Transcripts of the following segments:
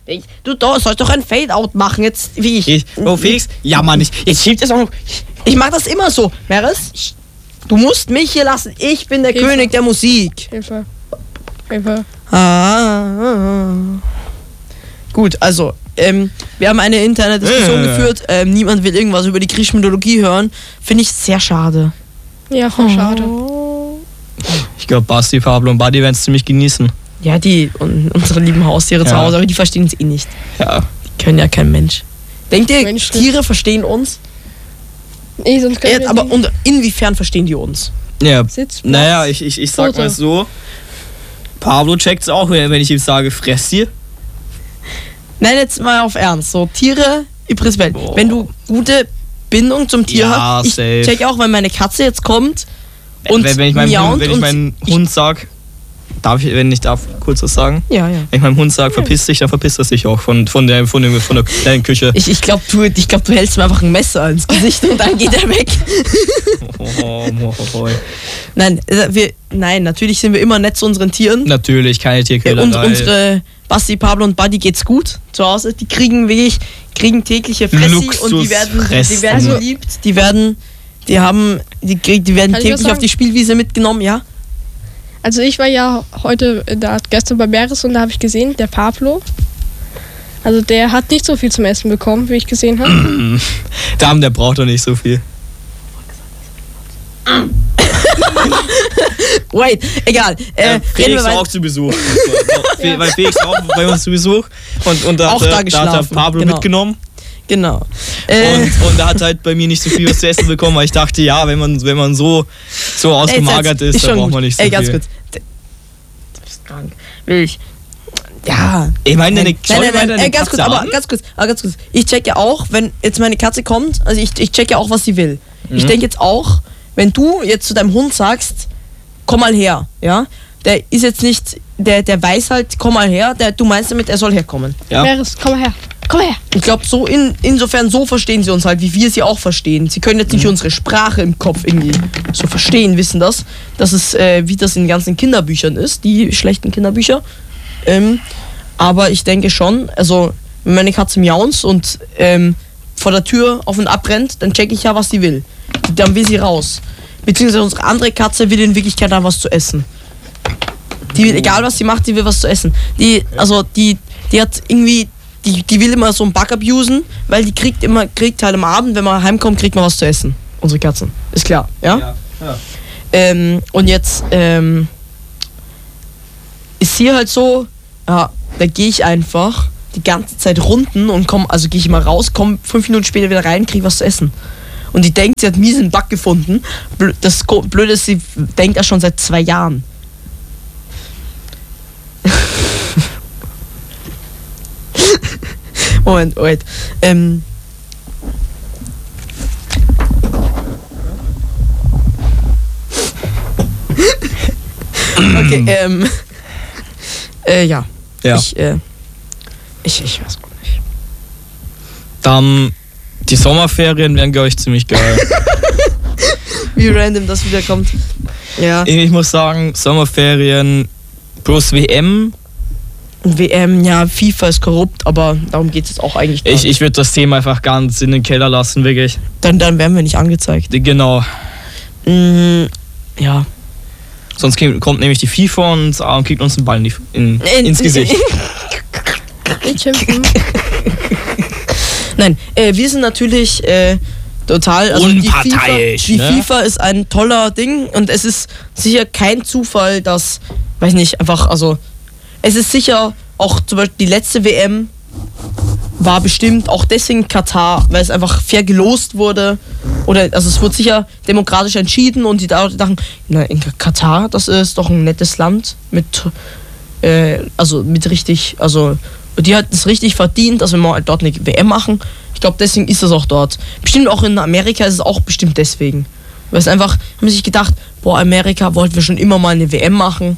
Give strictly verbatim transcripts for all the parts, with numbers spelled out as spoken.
Du da, sollst doch ein Fade-Out machen, jetzt wie ich. ich oh, Felix, jammer nicht. Jetzt schiebt es auch noch. Ich mach das immer so. Meres, du musst mich hier lassen. Ich bin der Hilfe. König der Musik. Hilfe. Hilfe. Ah. Gut, also, ähm, wir haben eine interne Diskussion Äh. geführt. Ähm, niemand will irgendwas über die griechische Mythologie hören. Finde ich sehr schade. Ja, voll schade. Ich glaube, Basti, Pablo und Buddy werden es ziemlich genießen. Ja, die und unsere lieben Haustiere Ja. zu Hause, aber die verstehen es eh nicht. Ja. Die können ja kein Mensch. Denkt ihr, Mensch, Tiere verstehen uns? Nee, sonst können Ja, wir aber die und inwiefern verstehen die uns? Ja. Sitzplatz. Naja, ich, ich, ich sag Foto. mal so. Pablo checkt's auch, wenn ich ihm sage, fress dir. Nein, jetzt mal auf Ernst. So, Tiere, prinzipiell. Boah. Wenn du gute Bindung zum Tier Ja, hast, ich safe. check auch, wenn meine Katze jetzt kommt und wenn, wenn ich meinem miaunt Hund, wenn ich und meinem ich- Hund sag, darf ich, wenn ich darf, kurz was sagen? Ja, ja. Wenn ich meinem Hund sag, verpiss dich, dann verpisst er sich auch von, von, der, von, dem, von der kleinen Küche. Ich, ich glaube, du, ich glaub, du hältst mir einfach ein Messer ins Gesicht und dann geht er weg. Oh, oh, oh, oh. Nein, äh, wir, nein, natürlich sind wir immer nett zu unseren Tieren. Natürlich, keine Äh, Tierquälerei. und, unsere Basti, Pablo und Buddy geht's gut zu Hause. Die kriegen wirklich, kriegen tägliche Fressi und die werden, die Luxusfressen. werden geliebt. Die werden, die haben, die, krieg- die werden Kann ich was täglich auf sagen? die Spielwiese mitgenommen, ja? Also ich war ja heute, da gestern bei Meres und da habe ich gesehen, der Pablo. Also der hat nicht so viel zum Essen bekommen, wie ich gesehen habe. Damen, der braucht doch nicht so viel. Wait, egal. Äh, Äh, reden wir Felix war weiter. auch zu Besuch. Fe- Weil Felix war auch bei uns zu Besuch. Und, und da, Auch hat, da er- da hat er geschlafen, Pablo genau. mitgenommen. Genau. Äh, Und, und er hat halt bei mir nicht so viel was zu essen bekommen, weil ich dachte, ja, wenn man, wenn man so, so ausgemagert Ey, jetzt- ist, dann schon braucht gut. man nicht so Ey, ganz viel. kurz. Du bist krank. Will ich. Ja. Ich meine, deine, Nein, schau nein, dir mal nein, deine ey, ganz Katze kurz, aber an. ganz kurz, aber ganz kurz. Ich check ja auch, wenn jetzt meine Katze kommt, also ich, ich check ja auch, was sie will. Ich Mhm. denke jetzt auch, wenn du jetzt zu deinem Hund sagst, komm mal her, ja, der ist jetzt nicht, der, der weiß halt, komm mal her, der, du meinst damit, er soll herkommen. Ja. Meres, komm mal her. Komm mal her. Ich glaube, so in, insofern so verstehen sie uns halt, wie wir sie auch verstehen. Sie können jetzt nicht Mhm. unsere Sprache im Kopf irgendwie so verstehen, wissen das. Das ist, äh, wie das in den ganzen Kinderbüchern ist, die schlechten Kinderbücher. Ähm, aber ich denke schon, also wenn meine Katze miaunzt und ähm, vor der Tür auf und ab rennt, dann check ich ja, was sie will. Dann will sie raus. Beziehungsweise unsere andere Katze will in Wirklichkeit dann was zu essen. Die will, egal was sie macht, die will was zu essen. Die, also die, die hat irgendwie, die, die will immer so einen Bug abusen, weil die kriegt immer, kriegt halt am Abend, wenn man heimkommt, kriegt man was zu essen. Unsere Katzen. Ist klar, ja? Ja. Ja. Ähm, und jetzt ähm, ist hier halt so, ja, da gehe ich einfach die ganze Zeit runden und komm, also gehe ich mal raus, komm fünf Minuten später wieder rein, krieg was zu essen. Und die denkt, sie hat miesen Bug gefunden. Blö- Das Ko- Blöde ist, sie denkt das schon seit zwei Jahren. Moment, Moment. Ähm. Okay, ähm. Äh, ja. Ja. Ich, äh. Ich, ich weiß auch nicht. Dann, die Sommerferien wären, glaube ich, ziemlich geil. Wie random das wieder kommt. Ja. Ich muss sagen, Sommerferien plus W M. W M, ja, FIFA ist korrupt, aber darum geht es jetzt auch eigentlich gar Ich, nicht. ich würde das Thema einfach ganz in den Keller lassen, wirklich. Dann, dann werden wir nicht angezeigt. Genau. Mm, ja. Sonst kommt, kommt nämlich die FIFA und ah, und kriegt uns einen Ball in die, in, ins Gesicht. Nicht schimpfen. Nein, äh, wir sind natürlich äh, total. Also die FIFA, Unparteiisch, die ne? FIFA ist ein toller Ding und es ist sicher kein Zufall, dass, weiß nicht, einfach, also es ist sicher auch zum Beispiel die letzte W M war bestimmt auch deswegen Katar, weil es einfach fair gelost wurde. Oder also es wurde sicher demokratisch entschieden und die da- dachten, na, in Katar, das ist doch ein nettes Land mit, äh, also mit richtig, also die hat es richtig verdient, dass wir mal dort eine W M machen. Ich glaube, deswegen ist das auch dort. Bestimmt auch in Amerika ist es auch bestimmt deswegen. Weil es einfach, haben sich gedacht, boah, Amerika wollten wir schon immer mal eine W M machen.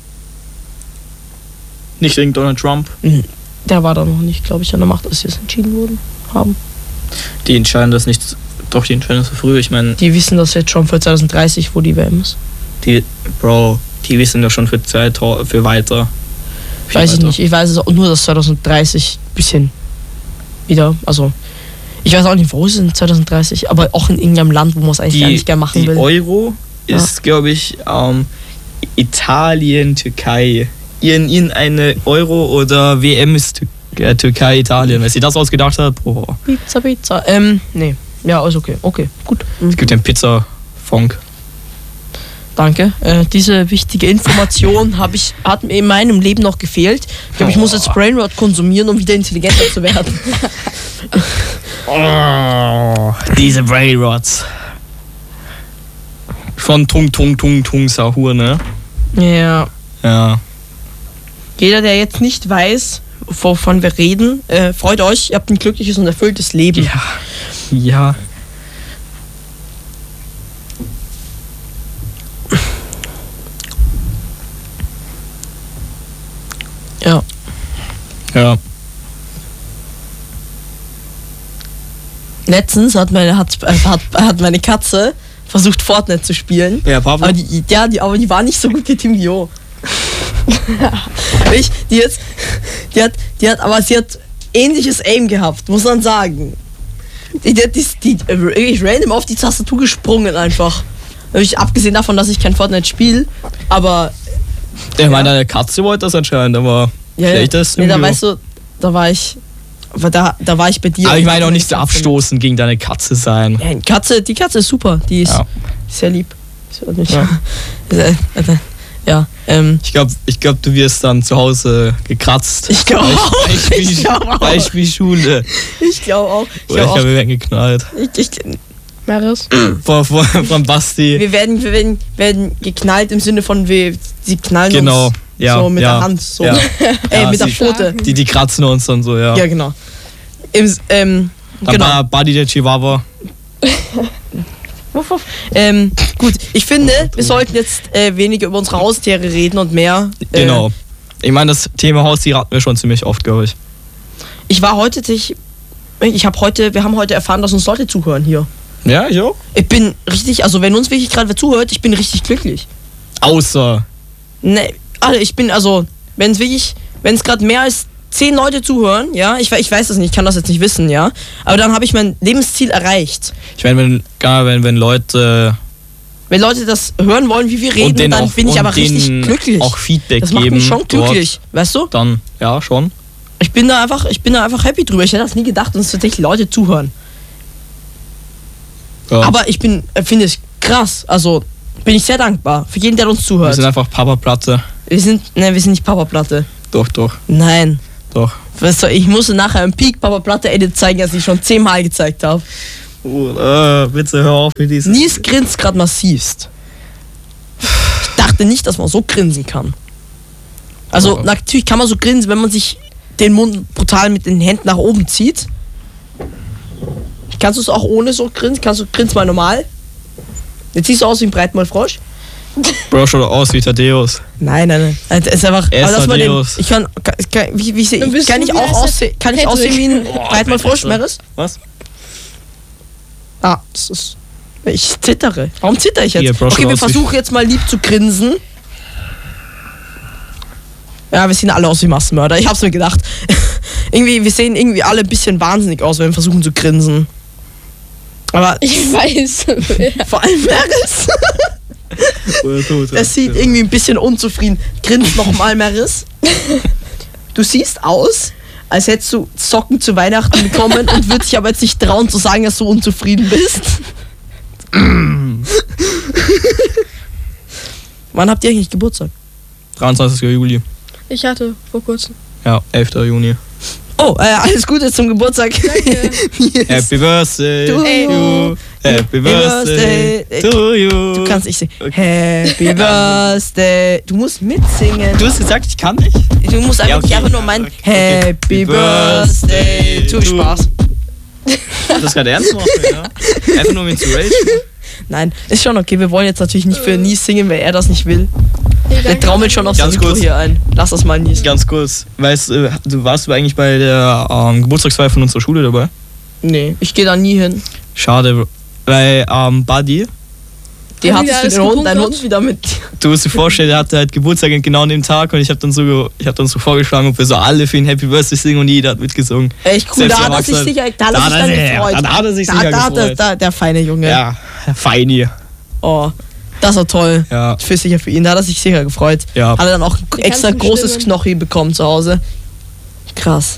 Nicht wegen Donald Trump. Der war da noch nicht, glaube ich, an der Macht, als sie es entschieden wurden haben. Die entscheiden das nicht, doch, die entscheiden das so früh. Ich meine, Die wissen das jetzt schon für zwanzig dreißig, wo die W M ist. die, Bro, die wissen ja schon für Zeit, für weiter. Weiß ich weiter. nicht. Ich weiß es auch nur, dass zwanzig dreißig ein bisschen wieder, also ich weiß auch nicht, wo ist es in zwanzig dreißig, aber auch in irgendeinem Land, wo man es eigentlich gar nicht gerne machen die will. Euro Ja. ist, glaube ich, ähm, Italien, Türkei. In, in eine Euro oder W M ist Tür äh, Türkei, Italien. Wer sich das ausgedacht hat, boah. Pizza, Pizza. Ähm, nee. Ja, ist okay. Okay, gut. Es gibt den Pizza-Funk. Danke. Äh, diese wichtige Information habe ich, hat mir in meinem Leben noch gefehlt. Ich glaube, ich muss jetzt Brainrot konsumieren, um wieder intelligenter zu werden. Oh, diese Brainrots. Von Tung Tung Tung Tung Sahur, ne? Ja. Ja. Jeder, der jetzt nicht weiß, wovon wir reden, äh, freut euch, ihr habt ein glückliches und erfülltes Leben. Ja. Ja. Ja. Ja. Letztens hat meine, hat, äh, hat, hat meine Katze versucht, Fortnite zu spielen. Ja, Papa. Aber die, ja, die, aber die war nicht so gut wie Team Gio. ich, die, jetzt, die, hat, die hat, aber sie hat ähnliches Aim gehabt, muss man sagen. Die, die, die, die wirklich random auf die Tastatur gesprungen einfach. Ich, abgesehen davon, dass ich kein Fortnite spiele, aber Ich meine, deine Katze wollte das anscheinend, aber ja, vielleicht ist nee, da irgendwie- weißt du, da war ich, aber da, da war ich bei dir. Aber ich meine auch nicht so Katze- abstoßend gegen deine Katze sein. Ja, die Katze, die Katze ist super, die ist Ja. sehr lieb. Ist auch nicht- Ja. ja, ähm, Ich glaube, ich glaub, du wirst dann zu Hause gekratzt. ich glaube auch. Beispiel, Ich glaube auch. Beispiel Schule. Ich glaube auch. Ich Oder ich glaube auch. glaube, wir werden geknallt. Ich, ich, Maris. Von, von, von Basti. wir werden, wir werden, werden geknallt im Sinne von, wir, sie knallen Genau. uns Ja, so mit ja. der Hand. So. Ja. Ey, Ja, mit der sie- Pfote. Die, die kratzen uns dann so, ja. Ja, genau. Im, ähm, Dann genau. war Buddy der Chihuahua. Wuff, wuff. Ähm, gut, ich finde, wir sollten jetzt äh, weniger über unsere Haustiere reden und mehr. Äh, Genau. Ich meine, das Thema Haustiere hatten wir schon ziemlich oft, glaube ich. Ich war heute, ich, ich habe heute, wir haben heute erfahren, dass uns Leute zuhören hier. Ja, ich auch. Ich bin richtig, also wenn uns wirklich gerade wer zuhört, ich bin richtig glücklich. Außer. Ne, alle, ich bin, also, wenn es wirklich, wenn es gerade mehr als zehn Leute zuhören, ja, ich, we- ich weiß das nicht, ich kann das jetzt nicht wissen, ja, aber dann habe ich mein Lebensziel erreicht. Ich meine, wenn, gar wenn, wenn Leute Wenn Leute das hören wollen, wie wir reden, und denen dann auch, bin ich und aber richtig denen glücklich. auch Feedback Das macht geben, mich schon dort, glücklich, weißt du? dann, ja, schon. Ich bin da einfach, ich bin da einfach happy drüber. Ich hätte das nie gedacht, dass tatsächlich Leute zuhören. Ja. Aber ich bin, äh, finde es krass. Also bin ich sehr dankbar für jeden, der uns wir zuhört. sind einfach Papa-Platte. Wir sind, ne, wir sind nicht Papaplatte. Doch, doch, Nein. doch. Weißt du, ich muss nachher ein Peak Papaplatte Edit zeigen, das ich schon zehnmal gezeigt habe. Oh, äh, bitte hör auf mit diesem. Nies grinst gerade massivst. Ich dachte nicht, dass man so grinsen kann. Also Oh. natürlich kann man so grinsen, wenn man sich den Mund brutal mit den Händen nach oben zieht. Kannst du es auch ohne so grinsen? Kannst du grinsen mal normal? Jetzt siehst du aus wie ein Breitmaulfrosch. Bro, schaut aus wie Thaddeus. Nein, nein, nein. Also, es ist einfach. Er ist aber dass man den, Thaddeus. ich kann, kann, kann, wie, wie, seh- Dann bist kann du ich wie auch heißt der? aussehen? Kann ich Patrick. aussehen wie ein Oh, Breitmaulfrosch, Patrick. Meris? Was? Ah, das ist. Ich zittere. Warum zittere ich jetzt? Hier, Bro, Okay, schaut wir aus wie- versuchen jetzt mal lieb zu grinsen. Ja, wir sehen alle aus wie Massenmörder. Ich hab's mir gedacht. irgendwie, wir sehen irgendwie alle ein bisschen wahnsinnig aus, wenn wir versuchen zu grinsen. Aber Ich weiß. vor allem Meris. Er sieht irgendwie ein bisschen unzufrieden. Grinst nochmal, Meris. Du siehst aus, als hättest du Socken zu Weihnachten bekommen und würdest dich aber jetzt nicht trauen zu sagen, dass du unzufrieden bist. Wann habt ihr eigentlich Geburtstag? dreiundzwanzigster Juli. Ich hatte vor kurzem. Ja, elfter Juni. Oh, äh, alles Gute zum Geburtstag. Danke. Yes. Happy Birthday To to you. you. Happy Birthday Birthday. to you. Du kannst nicht singen. Happy Birthday. Du musst mitsingen. Du hast gesagt, ich kann nicht? Du musst einfach, Ja, okay. einfach nur meinen Okay. Happy Birthday. Tu to- Spaß. Das gerade ernst machen, ja? Einfach nur um Inspiration. Nein, ist schon okay. Wir wollen jetzt natürlich nicht für Nies singen, wenn er das nicht will. Hey, Der danke. traumelt schon aus Ganz dem Intro kurz. hier ein. Lass das mal Nies. Ganz kurz, weißt du, du warst du eigentlich bei der ähm, Geburtstagsfeier von unserer Schule dabei? Nee, ich gehe da nie hin. Schade, weil ähm, Buddy Wie Hat hattest du alles den Hund, deinen gebunkert? Hund wieder mit? Du musst dir vorstellen, er hatte halt Geburtstag genau an dem Tag und ich habe dann so, ich habe dann so vorgeschlagen, ob wir so alle für ihn Happy Birthday singen und jeder hat mitgesungen. Echt cool, Selbst da hat er sich Erwachsene. sicher, da hat er Da sich hat dann er- gefreut. da hat er sich da, sicher da, hat er- gefreut. Da, der feine Junge. Ja, feini. Oh, das war toll. Ja. Für sicher für ihn, da hat er sich sicher gefreut. Ja. Hat er dann auch ein Die extra ganzen großes Stimmen. Knochi bekommen zu Hause. Krass.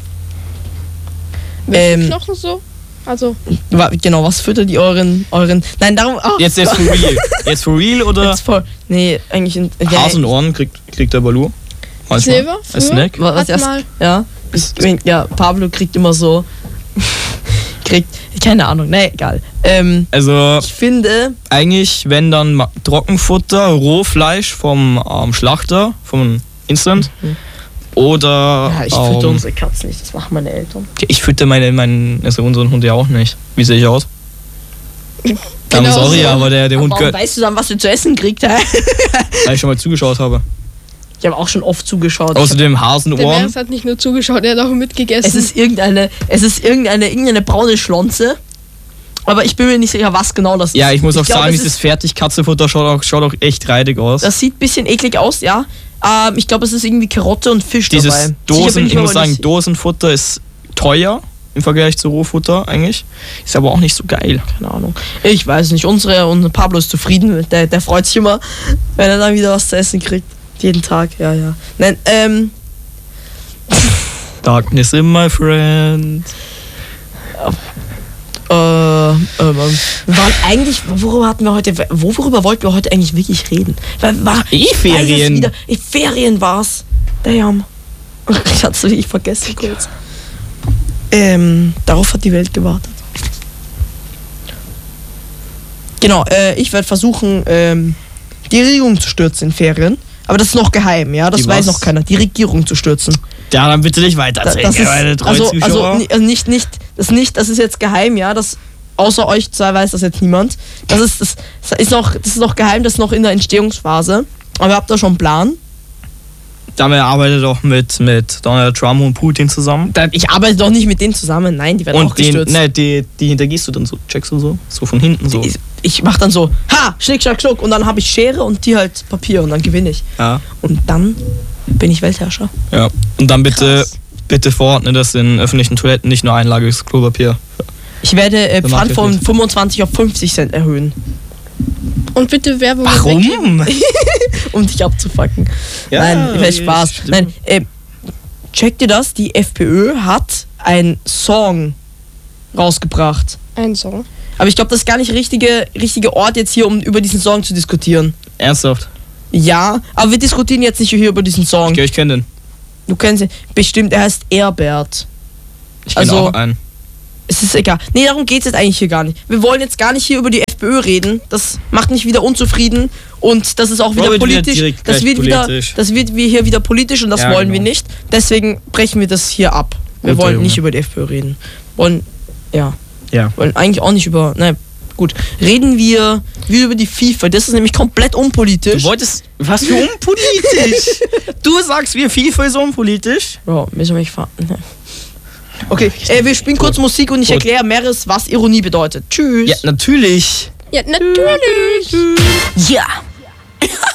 Welche Ähm, Knochen so? Also, Wa- Genau, was füttert ihr euren, euren. Nein, darum. ach, Jetzt jetzt for real. Jetzt for real oder Jetzt voll. Nee, eigentlich. In, ja, Hasenohren kriegt, kriegt der Balu. Manchmal. Silber? Ein Früher? Snack. Was, was Hat erst, mal- ja, ich, ja, Pablo kriegt immer so. kriegt. Keine Ahnung, nee, egal. Ähm, Also ich finde. eigentlich, wenn dann Ma- Trockenfutter, Rohfleisch vom ähm, Schlachter, vom Instant. Oder Ja, ich fütter ähm, unsere Katzen nicht, das machen meine Eltern. ich fütter meine, meinen, also unseren Hund ja auch nicht. Wie sehe ich aus? Genau Genau sorry, so. aber der, der Hund Warum gehört, weißt du dann, was wir zu essen kriegt, hä? weil ich schon mal zugeschaut habe. Ich habe auch schon oft zugeschaut. Ich Außerdem Der Hasenohren. Meeres hat nicht nur zugeschaut, er hat auch mitgegessen. Es ist irgendeine, es ist irgendeine, irgendeine braune Schlonze. Aber ich bin mir nicht sicher, was genau das ist. Ja, ich muss auch glaub, sagen, es dieses ist, Fertig-Katzenfutter schaut auch, schaut auch echt reidig aus. das sieht ein bisschen eklig aus, ja. Ähm, ich glaube, es ist irgendwie Karotte und Fisch Dieses dabei. Sicher Dosen, bin ich mir muss aber sagen, nicht- Dosenfutter ist teuer im Vergleich zu Rohfutter eigentlich. Ist aber auch nicht so geil. Keine Ahnung. Ich weiß nicht. Unsere, unser Pablo ist zufrieden. Der, der freut sich immer, wenn er dann wieder was zu essen kriegt. Jeden Tag, ja, ja. Nein, ähm, Darkness in my friend. äh, ähm, ähm, wir waren eigentlich, worüber hatten wir heute, worüber wollten wir heute eigentlich wirklich reden? Weil, war, Eh, ich weiß es Ferien. Wieder, eh, Ferien war's. Damn. Ich hatte es wirklich vergessen kurz. Ähm, darauf hat die Welt gewartet. Genau, äh, ich werde versuchen, ähm, die Regierung zu stürzen in Ferien. Aber das ist noch geheim, ja, das Die weiß was? noch keiner. Die Regierung zu stürzen. Ja, dann bitte nicht weiter Da, erzählen, das ist, meine treuen also, also Zuschauer. ni- also nicht, nicht, das nicht, das ist jetzt geheim, ja, das außer euch zwei weiß das jetzt niemand. Das ist, das, das ist noch, das ist noch geheim, das ist noch in der Entstehungsphase. Aber ihr habt da schon einen Plan. Damit arbeitet auch mit, mit Donald Trump und Putin zusammen. Da- Ich arbeite doch nicht mit denen zusammen, nein, die werden auch Und den, gestürzt. ne, die, die hintergehst du dann so, checkst du so, so von hinten so. Ich, ich mach dann so, ha, schnick, schnack, schnuck, und dann habe ich Schere und die halt Papier und dann gewinne ich. Ja, Und dann bin ich Weltherrscher. ja. Und dann bitte, Krass. bitte verordne, dass in öffentlichen Toiletten nicht nur einlagiges Klopapier. Ich werde äh, So macht Pfand ihr von das. fünfundzwanzig auf fünfzig Cent erhöhen, Und bitte Werbung weggeben. um dich abzufacken. Ja, Nein, wäre Spaß. stimmt. Nein, äh, checkt ihr das? Die FPÖ hat einen Song rausgebracht. Ein Song. Aber ich glaube, das ist gar nicht der richtige, richtige Ort jetzt hier, um über diesen Song zu diskutieren. Ernsthaft? Ja, aber wir diskutieren jetzt nicht hier über diesen Song. Okay, ich kenne den. Du kennst ihn bestimmt, er heißt Erbert. Ich kenne Also- auch einen. Es ist egal. Nee, darum geht es jetzt eigentlich hier gar nicht. Wir wollen jetzt gar nicht hier über die FPÖ reden. Das macht mich wieder unzufrieden und das ist auch wieder Robert wird politisch. direkt Das gleich wird wieder, politisch. das wird wir hier wieder politisch und das Ja, wollen wir genau. nicht. Deswegen brechen wir das hier ab. Wir Guter wollen Junge. nicht über die FPÖ reden. Wollen, ja, Ja. wollen eigentlich auch nicht über, nein, gut. Reden wir wieder über die FIFA. Das ist nämlich komplett unpolitisch. Du wolltest. Was für unpolitisch? Du sagst, wir FIFA ist unpolitisch? Ja, müssen wir mich fahren. Okay, äh, wir spielen kurz Musik und ich Gut. erkläre Meeres, was Ironie bedeutet. Tschüss. Ja, natürlich. Ja, natürlich. Ja.